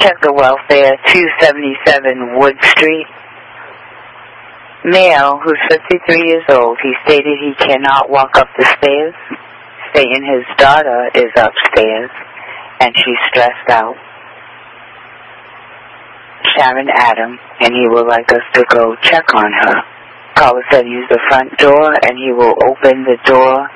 check the welfare, 277 Wood Street. Male, who's 53 years old, he stated he cannot walk up the stairs, stating his daughter is upstairs, and she's stressed out. Sharon Adam, and he would like us to go check on her. Caller said use the front door, and he will open the door